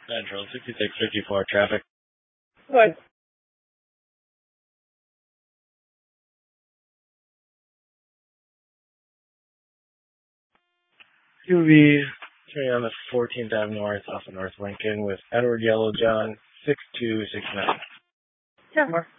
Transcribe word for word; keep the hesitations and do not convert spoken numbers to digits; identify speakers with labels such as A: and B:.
A: Central, sixty-six fifty-four traffic.
B: Good.
A: U V turning on the fourteenth Avenue North off of North Lincoln with Edward Yellow John six two six nine.
B: Ten more.